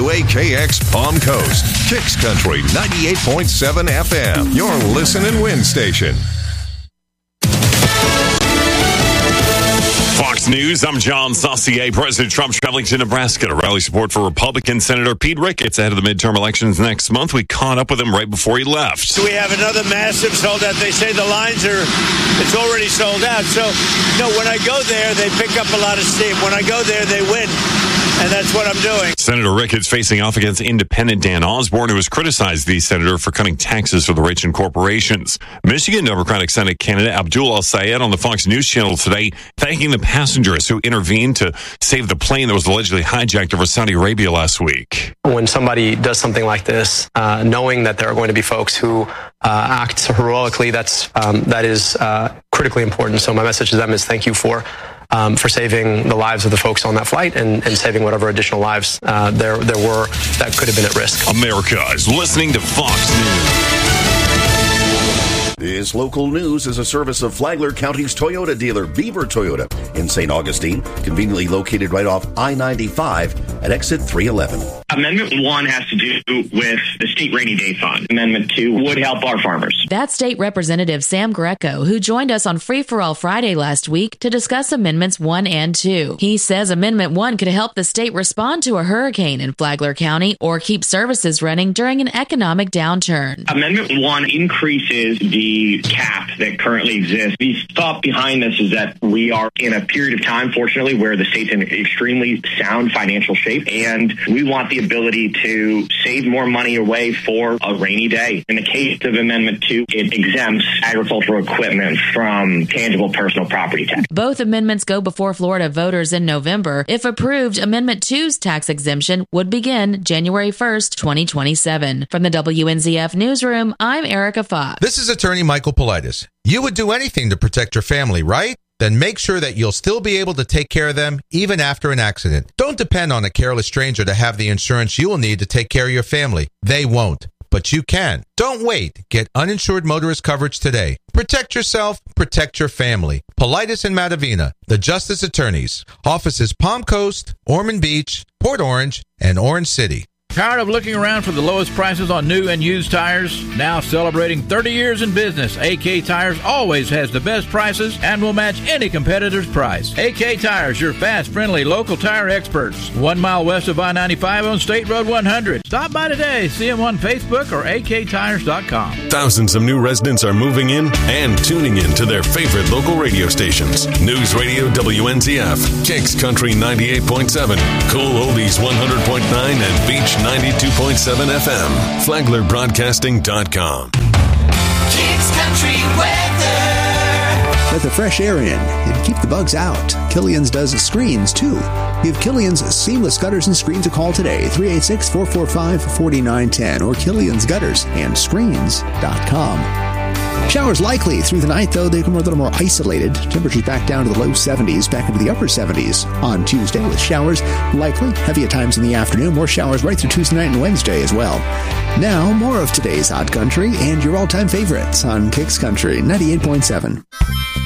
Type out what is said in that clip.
WAKX Palm Coast, Kicks Country 98.7 FM, your listen and win station. Fox News, I'm John Saucier. President Trump traveling to Nebraska to rally support for Republican Senator Pete Ricketts ahead of the midterm elections next month. We caught up with him right before he left. So we have another massive sold out. They say the lines it's already sold out. So, when I go there, they pick up a lot of steam. When I go there, they win. And that's what I'm doing. Senator Ricketts facing off against independent Dan Osborne, who has criticized the senator for cutting taxes for the rich and corporations. Michigan Democratic Senate candidate Abdul El-Sayed on the Fox News Channel today, thanking the passengers who intervened to save the plane that was allegedly hijacked over Saudi Arabia last week. When somebody does something like this, knowing that there are going to be folks who act heroically, that is critically important. So my message to them is thank you for saving the lives of the folks on that flight and saving whatever additional lives there were that could have been at risk. America is listening to Fox News. This local news is a service of Flagler County's Toyota dealer, Beaver Toyota, in St. Augustine, conveniently located right off I-95 at exit 311. Amendment 1 has to do with the state rainy day fund. Amendment 2 would help our farmers. That's State Representative Sam Greco, who joined us on Free for All Friday last week to discuss Amendments 1 and 2. He says Amendment 1 could help the state respond to a hurricane in Flagler County or keep services running during an economic downturn. Amendment 1 increases the cap that currently exists. The thought behind this is that we are in a period of time, fortunately, where the state's in extremely sound financial shape, and we want the ability to save more money away for a rainy day. In the case of Amendment 2, it exempts agricultural equipment from tangible personal property tax. Both amendments go before Florida voters in November. If approved, Amendment 2's tax exemption would begin January 1st, 2027. From the WNZF Newsroom, I'm Erica Fox. This is attorney Michael Politis. You would do anything to protect your family, right? Then make sure that you'll still be able to take care of them even after an accident. Don't depend on a careless stranger to have the insurance you will need to take care of your family. They won't, but you can. Don't wait. Get uninsured motorist coverage today. Protect yourself, protect your family. Politis and Matavina, the Justice Attorneys. Offices Palm Coast, Ormond Beach, Port Orange, and Orange City. Tired of looking around for the lowest prices on new and used tires? Now celebrating 30 years in business, AK Tires always has the best prices and will match any competitor's price. AK Tires, your fast, friendly, local tire experts. 1 mile west of I-95 on State Road 100. Stop by today. See them on Facebook or aktires.com. Thousands of new residents are moving in and tuning in to their favorite local radio stations. News Radio WNZF, Kicks Country 98.7, Cool Oldies 100.9, and Beach 92.7 FM. FlaglerBroadcasting.com. Kicks Country weather. Let the fresh air in and keep the bugs out. Killian's does screens, too. Give Killian's Seamless Gutters and Screens a call today, 386-445-4910, or Killian'sGuttersAndScreens.com. Showers likely through the night, though. They become a little more isolated. Temperatures back down to the low 70s, back into the upper 70s on Tuesday with showers likely. Heavy at times in the afternoon. More showers right through Tuesday night and Wednesday as well. Now, more of today's Hot Country and your all-time favorites on Kicks Country 98.7.